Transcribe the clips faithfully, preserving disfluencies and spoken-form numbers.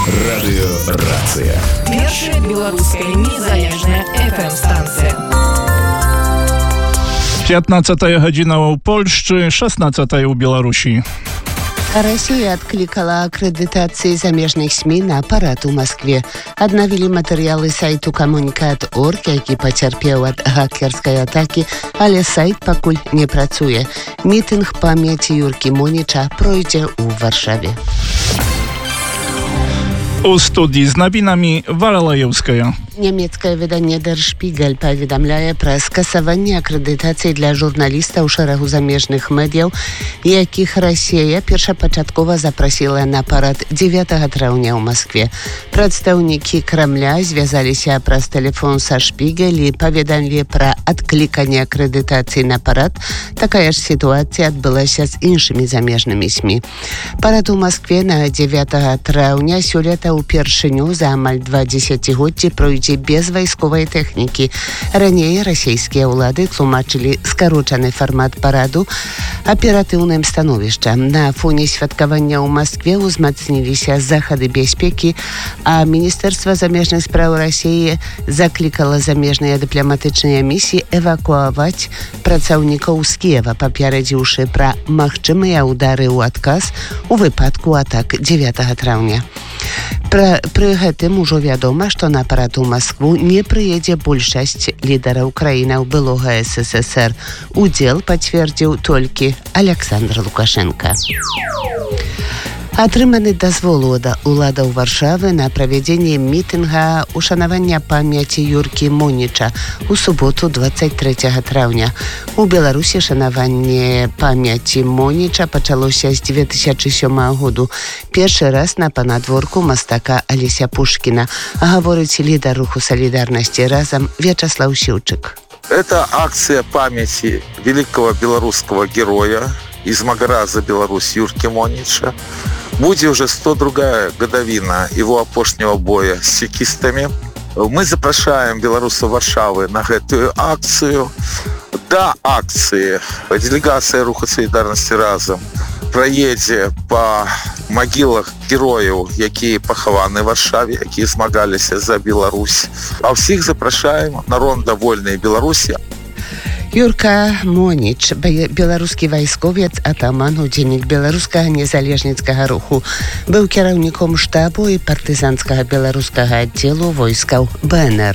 Радыёрацыя. Першая беларуская незалежная эф эм-станцыя. пятнадцатая гадзіна ў Польшчы, шестнадцатая ў Беларусі. Россия откликала аккредитации замежных СМИ на аппарат у Москве. Аднавілі матэрыялы сайту камунікат точка орг, які пацярпеў ад хакерскай атакі, але сайт пакуль не працуе. Мітынг памяці Юркі Моніча пройдзе ў Варшаве. У студии з навінамі Варалаеўская. Нямецкае выданне Der Spiegel паведамляе пра скасаванне акрэдытацыі для журналістаў шэрагу замежных медыяў, якіх Расія першапачаткова запрасіла на парад дзевятага траўня ў Маскве. Прадстаўнікі Крамля звязаліся праз тэлефон са Шпігель і паведамілі пра адкліканне акрэдытацыі на парад. Такая ж сітуацыя адбылася з іншымі замежнымі СМІ. Парад у Маскве на дзевятага траўня сёлета упершыню за амаль два дзесяцігоддзі пройдзе без вайсковай тэхнікі. Раней расійскія ўлады тлумачылі скарочаны фармат параду аператыўным становішчам. На фоне святкавання ў Маскве узмацніліся захады бяспекі, а Міністэрства замежных спраў Расіі заклікала замежныя дыпламатычныя місіі эвакуаваць працаўнікаў з Кіева, папярэдзіўшы пра магчымыя ўдары ў адказ у выпадку атак дзевятага траўня. Пра, пры гэтым ужо вядома, што на парад у Маскву не прыедзе большасць лідараў краінаў былога эс эс эс эр. Удзел пацвердзіў толькі Александр Лукашенко. Атрыманы дазвол ад уладаў Варшавы на правядзенне мітынга ушанавання памяці Юркі Моніча у суботу дваццаць трэцяга траўня. У Беларусі шанаванне памяці Моніча пачалося з дзве тысячы сёмага году. Першы раз на панадворку мастака Алеся Пушкіна, гаворыць лідар руху салідарнасці разам Вячаслав Сіўчык. Это акция памяти великого белорусского героя из Магара за Беларусь Юрки Монича. Будет уже сто другая годовина его опошнего боя с чекистами. Мы запрашаем белорусов Варшавы на эту акцию. До акции делегация Руха солидарности разом проедзе по могилах героев, якія пахаваны в Варшаве, якія змагаліся за Беларусь. А всех запрашаем на рондо вольной Беларуси. Юрка Моніч, беларускі вайсковец, атаман, удзельнік беларускага незалежніцкага руху, быў кіраўніком штабу і партызанскага беларускага аддзелу войскаў бэ эн эр.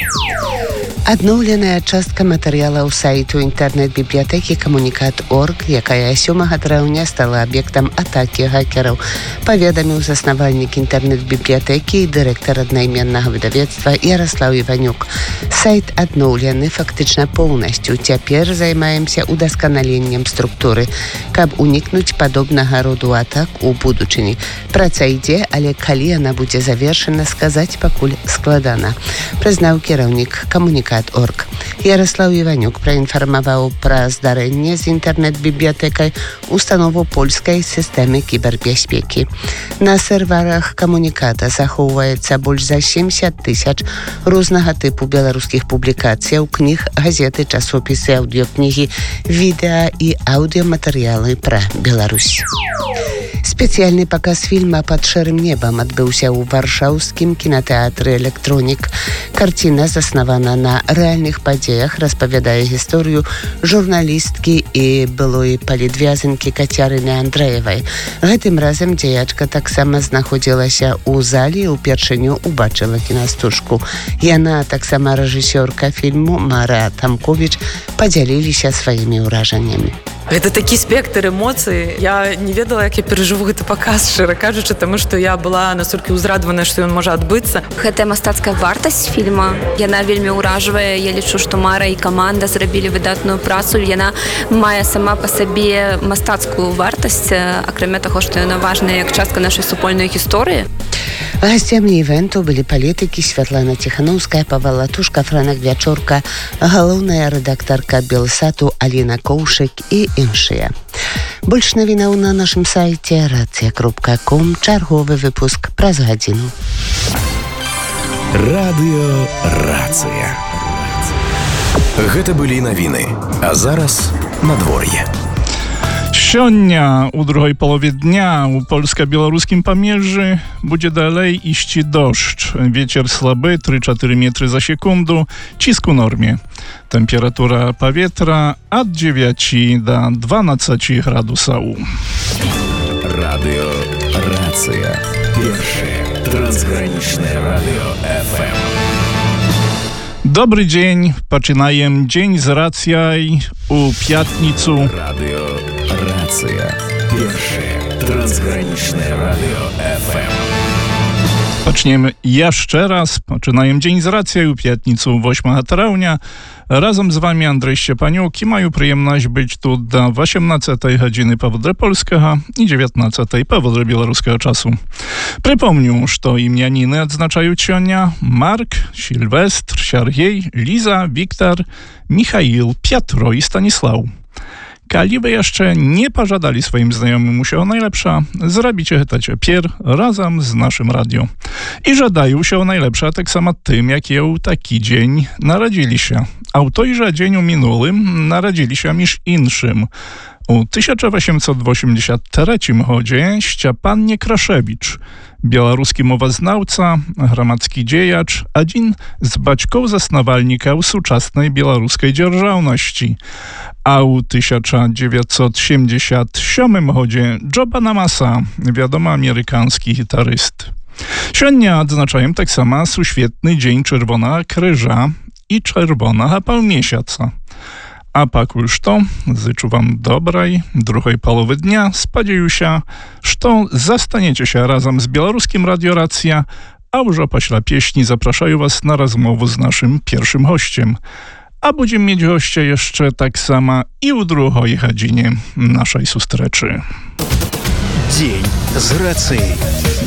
Адноўленая частка матэрыялаў сайту інтэрнэт-бібліятэкі камунікат точка орг, якая сёмага траўня стала аб'ектам атакі хакераў, паведаміў заснавальнік інтэрнэт-бібліятэкі і дырэктар аднайменнага выдавецтва Яраслаў Іванюк. Сайт адноўлены фактычна поўнасцю. Цяпер займаемся удасканаленнем структуры, каб унікнуць падобнага роду атак у будучыні. Праца ідзе, але калі яна будзе завершана, сказаць пакуль складана, прызнаў кіраўнік камунікат точка орг. Яраслаў Іванюк праінфармаваў пра здарэнне з інтэрнэт-бібліятэкай установу польскай сістэмы кібербяспекі. На серварах камуніката захоўваецца больш за семьдесят тысяч рознага тыпу беларускіх публікацыяў, кніг, газеты, часопісы, аўдыёкнігі, відэа і аўдыёматэрыялы пра Беларусь. Спецыяльны паказ фільма «Пад шэрым небам» адбыўся ў варшаўскім кінатэатры «Электронік». Карціна заснавана на рэальных падзеях, распавядае гісторыю журналісткі і былой палітвязанкі Кацярыны Андрэевай. Гэтым разам дзеячка таксама знаходзілася ў залі і ўпершыню убачыла кінастужку. Яна, таксама рэжысёрка фільму Мара Тамковіч, падзяліліся сваімі ўражаннямі. Это такі спектр эмоцый. Я не ведала, як я перажыву гэты паказ, шчыра кажучы, таму што я была настолькі ўзрадаваная, што ён можа адбыцца. Гэтая мастацкая вартасць фільма, яна вельмі ўражвае. Я лічу, што Мара і каманда зрабілі выдатную працу. Яна мае сама па сабе мастацкую вартасць, акрамя таго, што яна важная як частка нашай супольнай гісторыі. Гасцямі івенту былі палітыкі Святлана Ціханаўская, Павел Латушка, Франак Вячорка, галоўная рэдактарка Белсату Аліна Коўшык і іншыя. Больш навінаў на нашым сайце рацыя кропка ком. Чарговы выпуск праз гадзіну. Радыёрацыя. Гэта былі навіны. А зараз надвор'е. Сёння у другой połowie dnia u polsko-białoruskim Pamierzy będzie dalej iść deszcz. Wiecier słaby, trzy cztery metry za sekundę, cisk u normie. Temperatura powietrza od dziewięć do dwanaście gradusów. Radio Racja. Pierwsze transgraniczne radio F M. Dobry dzień, zaczynamy dzień z racją u piatnicu. Radio Racja. Pierwsze transgraniczne radio F M. Zaczniemy jeszcze raz. Zaczynamy dzień z racją u piatnicu ósmego trawnia. Razem z wami Andrzej Szczepaniuk i mają przyjemność być tu do osiemnastej godziny powodre polskiego i dziewiętnastej powodre białoruskiego czasu. Przypomnę, że imieniny odznaczają сегодня Mark, Sylwestr, Siergiej, Liza, Wiktor, Michail, Piotro i Stanisław. Kali wy jeszcze nie pożadali swoim znajomym musiało najlepsza, zrobicie to ciepierw razem z naszym radio. I żadają się najlepsza tak samo tym, jak ją taki dzień narodzili się. A u tojże dzieniu minulym narodzili się miż inszym. U tysiąc osiemset osiemdziesiątym trzecim godzie Szczepan Niekraszewicz, białoruski mowoznawca, gramadzki dziejacz, один z baćków zasnowalnika współczesnej białoruskiej dzierżawności. A u tysiąc dziewięćset siedemdziesiątym siódmym godzie Joe Bonamassa, wiadomo amerykański gitaryst. Сегодня odznaczają tak samo świetny dzień Czerwonego Krzyża i Czerwonego Półmiesiąca. A pak już to, życzę wam dobrej, drugiej połowy dnia, spodzieję się, że zastaniecie się razem z Białoruskim Radio Racja, a już pośle pieśni zapraszają was na rozmowę z naszym pierwszym gościem. A będziemy mieć gościa jeszcze tak samo i u drugiej godzinie naszej sustreczy. Dzień z racji.